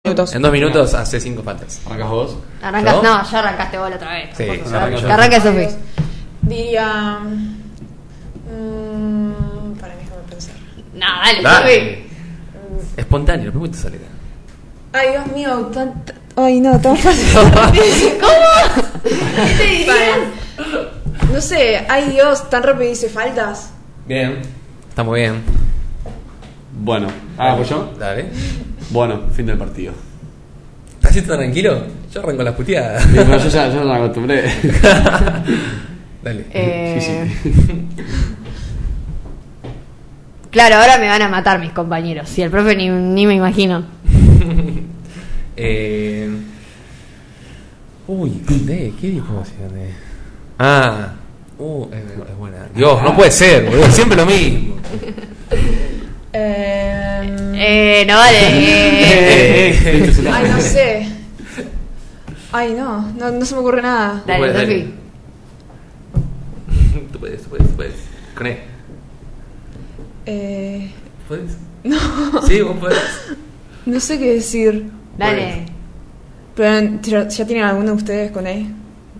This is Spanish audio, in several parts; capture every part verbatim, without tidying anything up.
minutos. En dos minutos hace cinco faltas. ¿Arrancas vos? Arrancas, ¿Yo? no, ya arrancaste vos la otra vez. Sí, tampoco. ya arranqué yo. Que arranque Sofi. Diría. Mmm, para mí, déjame pensar. No, dale, Dale. Sofi. Espontáneo, lo primero que te sale. Ay, Dios mío, tan, tan- ay, no, tan fácil. ¿Cómo? ¿Qué te dirías? Para- No sé, ay Dios, tan rápido dice faltas. Bien. Está muy bien. Bueno, ah, pues yo. Dale. Bueno, fin del partido. ¿Estás así tan tranquilo? Yo arranco las puteadas. Sí, pero yo ya, yo ya me acostumbré. Dale. Eh, Sí, sí. Claro, ahora me van a matar mis compañeros. Si el profe ni, ni me imagino. eh... Uy, ¿qué, ¿qué dijo? Ah, uh, es, es buena. Dios, no puede ser, boludo. Siempre lo mismo. Eh, Eh, no vale. Eh, Eh, eh, este ay, no sé. Ay, no, no, no se me ocurre nada. dale, Puedes, dale. Sofi. Tú puedes, tú puedes, tú puedes. Con E. Eh, ¿Puedes? No. Sí, vos podés. no sé qué decir. Dale. Pero ¿ya ya tienen alguno de ustedes con E?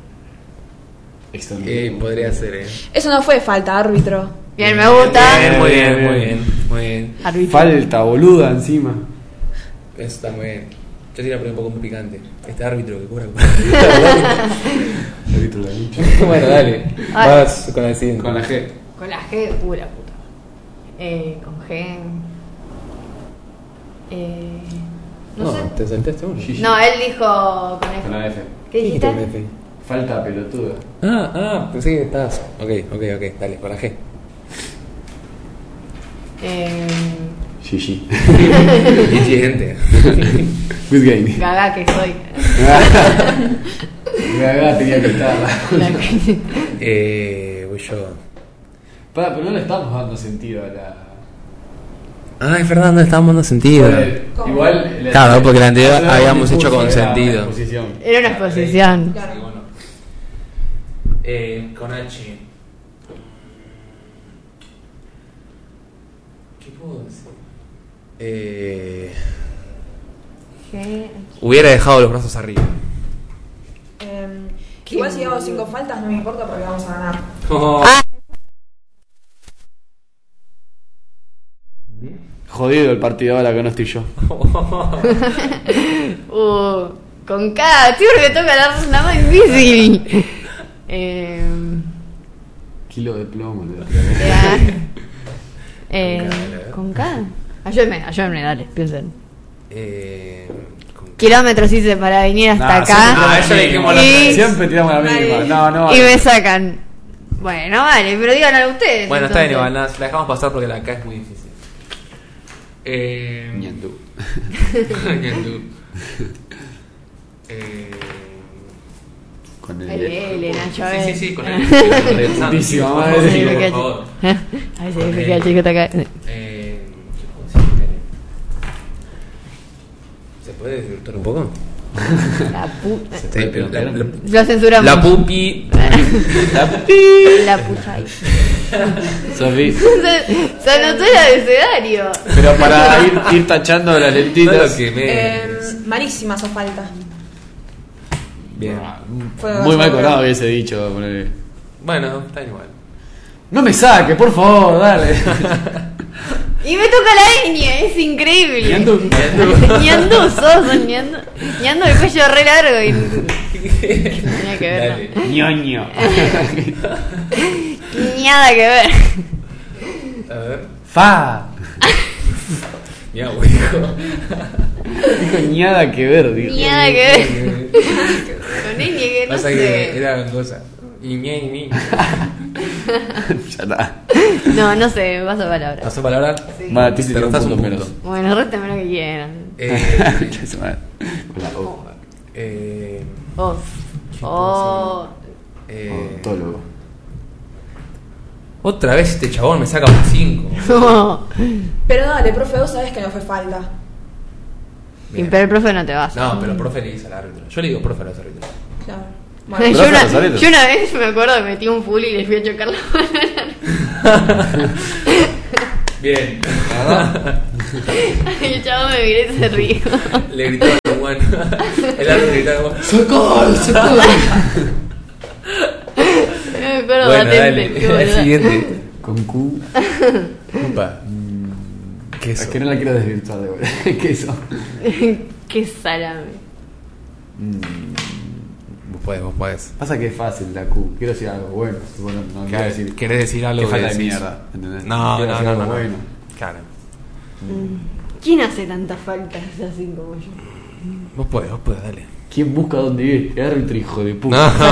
Eh, podría ser, eh. Eso no fue falta, árbitro. Bien, me gusta. Bien, muy bien, muy bien, muy bien. Árbitro. Falta, boluda, encima. Eso está muy bien. Yo te iba a poner un poco muy picante. Este árbitro que cobra. Árbitro la lucha. Bueno, dale. Ay. Vas con la siguiente. Con la G. Con la G, uh, la puta. Eh, con G. Eh, no, No, sé. te saltaste uno. Sí. No, él dijo con F. Con la F. ¿Qué dijiste? Falta pelotuda. Ah, ah, pensé que estabas. Ok, ok, ok, dale, con la G. Eh, G G. Bien siguiente. Good game. gaga que soy. Gaga tenía que estar. La que- Eh, voy yo. Pará, pero no le estamos dando sentido a la. Ah, es verdad, no le estábamos dando sentido. ¿Cómo? Igual. la- Claro, porque la anterior hacer una habíamos hecho con exposición, sentido. una exposición. Era una exposición. Claro. Sí, bueno. Eh, con H. ¿Qué puedo decir? Eh, G. hubiera dejado los brazos arriba. Eh, igual si hago cinco faltas no me importa porque vamos a ganar. Ah, Jodido el partido ahora que no estoy yo. uh, con K. Tío, que toca la, la más difícil. Eh, Kilo de plomo. le- eh, eh, con K. Ayúdenme, ayúdenme, dale, piensen. Eh, con- Kilómetros hice para venir hasta Nah, acá. siempre Ah, eso le dijimos la Y- otra vez. Siempre tiramos la misma. Vale. No, no. Y me sacan. Bueno, vale, pero díganlo ustedes. Bueno, está bien, entonces. igual, nada, la dejamos pasar porque la K es muy difícil. Eh. Ñandú. Ñandú. Eh. Con El el. L, Nacho, a Sí, ver. sí, sí, con el. Putísima Por madre. Sí, me quedé favor. chico. Ay, sí, me quedé chico, está acá. Eh, ¿qué puedo decir? ¿Se puede desvirtuar un poco? La puta. Sí, pero la, la, Lo censuramos. la pupi. La pucha. Sofi. Se, se anotó el abecedario. Pero para ir, ir tachando las No lentitas. lo que me. Eh, malísima esa falta. Bien. Fue Muy mal bastante cobrado bueno. hubiese dicho. ponele. Bueno, está igual. No me saque, por favor, dale. Y me toca la ñ, es increíble. Ñandú. Ñandú, sos ñandú. Ñandú el cuello re largo y. Tenía que ver. Dale. ¿no? Ñoño. Nada que ver. A ver. Fa. Mi abuelo. Dijo ñada que ver, dijo. Nada que ver. Con ñ que no Pasa que sé. era cosa. Y ñe, y ñe. Ya está. No, no sé, paso palabra. ¿Pasó palabra? Sí. Va, a ti te Te tira un restás punto un menos. punto. Bueno, réstame lo que quieran. Eh. Ya se va. Con la O. eh. Oh. Oh. eh Odontólogo. Otra vez este chabón me saca un cinco. Pero dale, profe, vos sabés que no fue falta. Y pero el profe no te vas. No, pero profe le dice al árbitro. Yo le digo profe a los árbitros. Claro. Yo Bueno, Profe, una, los árbitros. yo una vez me acuerdo que metí un full y le fui a chocar la mano. Bien. El chavo me miró y se rió. Le gritó a Juan. El árbol gritaba como ¡Socorro! ¡Socorro! No me acuerdo bueno, patente, dale, qué el boluda. siguiente. Con Q. Opa. ¿Qué Es eso? que no la quiero desvirtuar de vuelta. ¿Qué eso? Qué salame. Vos podés, vos podés. Pasa que es fácil la Q. Quiero decir algo bueno. Bueno, no quiero decir. ¿Querés decir algo que que falta de decís? mierda. ¿Entendés? No, Quiero no, decir no, algo no, no. bueno. Claro. ¿Quién hace tantas faltas así como yo? Vos podés, vos podés, dale. ¿Quién busca dónde vive? Qué árbitro, hijo de puta. No.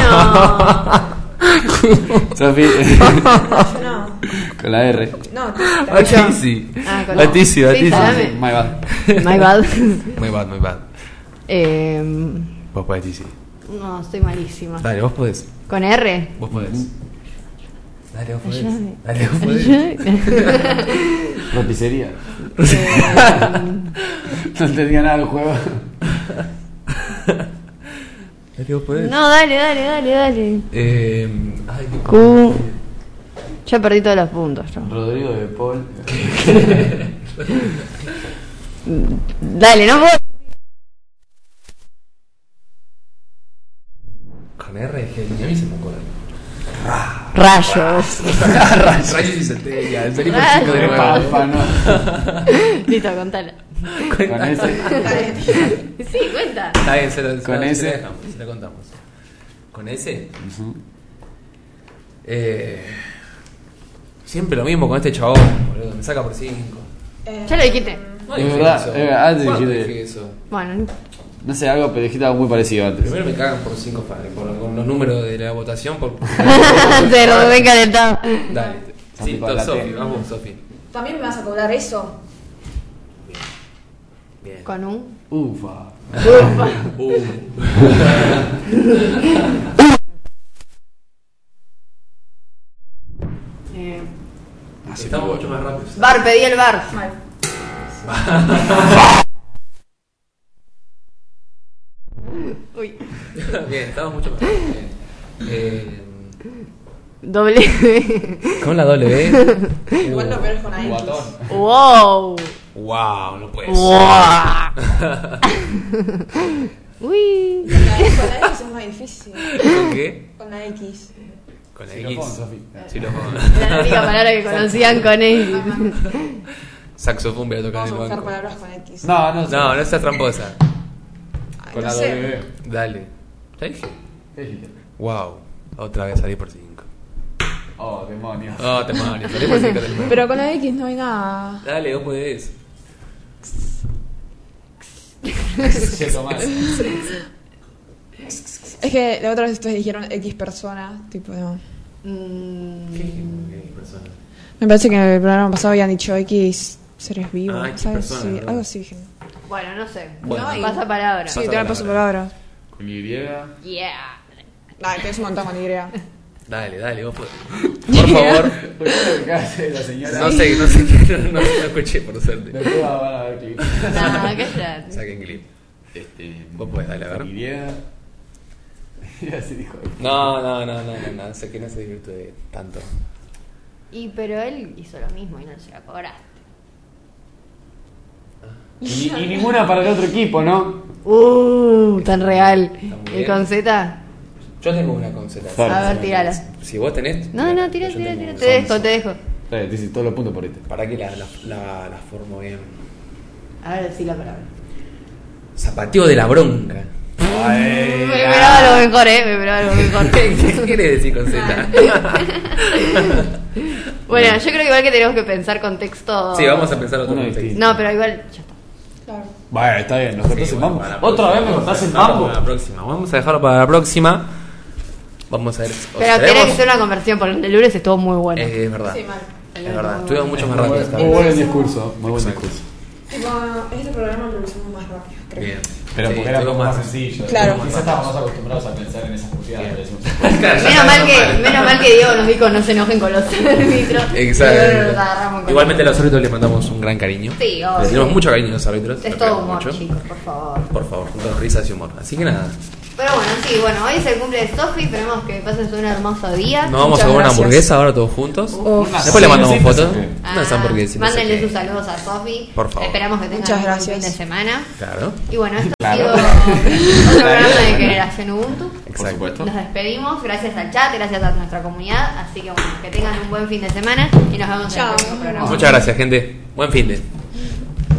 Santino. Sofi, Yo no. con la R. No, A Tizi. Ah, con- A Tizi, a Sí, Tizi. salame. My bad. My bad. Muy bad, muy bad. Eh, Vos podés, Tizi. no, estoy malísima. Dale, vos podés. ¿Con R? Vos podés. Dale, vos podés. Ayúdame. Dale, vos podés. Roticería. Eh, No entendía nada del juego. Dale, vos podés. no, dale, dale, dale, dale. Eh, ay, qué Q. Ya perdí todos los puntos yo. Rodrigo de Paul. Dale, no puedo. Con R es que a mí se me ocurre. Rayos. Rayos y centellas. El Felipe Rayos. chico de nuevo. Papa, ¿no? Listo, contala. Con ese. Sí, cuenta. Está bien, se lo, Con se lo- ese. se lo dejamos, se lo contamos. ¿Con ese? Ujú. Eh, siempre lo mismo con este chabón, boludo. Me saca por cinco. Eh, Ya lo dijiste. No Es dije verdad, eso. es verdad, antes ¿Cuándo dijiste- dije eso? Bueno, No sé, algo, pero dijiste algo muy parecido antes. Primero me cagan por cinco padres, por, con los números de la votación. Por... se lo ven calentado. Dale. Sí, Sofi, to- la Sofi, T. vamos, Sofi. ¿También me vas a cobrar eso? Bien. Con un. Ufa. Uh. Eh, Así Estamos que mucho más rápidos. bar, pedí el bar. Mal. Uy. Bien, estamos mucho más rápidos. Bien. Eh, Doble. con la W. Igual lo peor es con la X. Guatón. Wow. Wow, no puede ser. Wow. Uy. Con la, con la X es más difícil. ¿Con qué? Con la X. Con la Xilofón, X. Sofi. Xilofón. Era la única palabra que conocían con él. Saxofón voy a tocar Vamos en a el buscar banco. palabras con X. No, no, No, no seas tramposa. Ay, Con no la sé. W. Dale. ¿Ya dije? ¿Qué dijiste? Wow. Otra vez salí por cinco. Oh, demonios. Oh, te mames, salí por cinco también. Pero con la X no hay nada. Dale, vos podés. Che, Tomás. Es que la otra vez ustedes dijeron X persona. Tipo, no. Mm, ¿Qué, qué persona? Me parece que en el programa pasado habían dicho X seres vivos. Ah, X ¿Sabes? personas, Sí, ¿verdad? algo así dije. bueno, no sé. Bueno. No, pasa palabra. Sí, Pasa te la paso palabra. palabras. Con Y. Yeah. Dale, tenés un montón con Y. Dale, dale, vos podés. Por favor. ¿Por qué lo que hace la señora? No sé, no sé qué, no, no, no escuché por suerte. Después van a ver clip. No, cállate. Saquen clip. Este. Vos podés, dale, a ver. Y. Y así dijo. No, no, no, no, no, no, sé que no se divierte tanto. Y pero él hizo lo mismo y no se la cobraste. Y, y ninguna para el otro equipo, ¿no? Uh, tan real. Está muy ¿Y bien. con Z? Yo tengo una con Z. Claro. A ver, tirala. Si vos tenés. No, no, tira, yo tira, tengo tira. una. Te dejo, te dejo. Dale, te hice todos los puntos por este. ¿Para qué la, la, la, la formo bien? A ver, sí la palabra. Zapateo de la bronca. Ay, Me esperaba algo mejor, eh. Me esperaba algo mejor. ¿Qué quiere decir con Z? Bueno, yo creo que igual que tenemos que pensar contexto. Sí, vamos a pensar otro Uno contexto. distinto. No, pero igual. Ya está. Claro. Bueno, está bien, nos cortás Sí, el bueno, mambo. para la Otra próxima. vez me cortás el Vamos a mambo. dejarlo para la próxima. Vamos a dejarlo para la próxima. Vamos a ver. Pero tiene observemos- que ser una conversión, porque el de lunes estuvo muy bueno. Eh, es verdad. Sí, mal. Es verdad. Estuvimos mucho más rápido esta Muy vez. buen discurso, muy buen Exacto. discurso. Tipo, este programa lo usamos más rápido, creo. Bien. Pero Sí, porque era un todo poco más más- sencillo. Claro. Quizás estábamos más acostumbrados a pensar en esas puteadas que decimos. Menos mal que, menos mal que Diego nos dijo no se enojen con los árbitros. Exacto. Y luego nos agarramos con Igualmente a los árbitros les mandamos un gran cariño. Sí, obvio. Les tenemos mucho cariño a los árbitros. Es los todo queremos humor, mucho. chicos, por favor. Por favor, con todas risas y humor. Así que nada, Pero bueno, sí, bueno, hoy es el cumple de Sofi, esperemos que pasen un hermoso día. nos vamos Muchas a comer una gracias. hamburguesa ahora todos juntos. Uf. Después le mandamos Sí, fotos. sí, sí. Ah, Unas hamburguesas. mándenle sus saludos a Sofi. Por favor. Esperamos que tengan Muchas un buen gracias. fin de semana. Claro. Y bueno, esto Claro. ha sido otro programa de Generación Ubuntu. Por Exacto. supuesto. Nos despedimos, gracias al chat, gracias a nuestra comunidad. Así que bueno, que tengan un buen fin de semana y nos vemos en Chao. el próximo programa. Muchas gracias, gente. Buen fin de.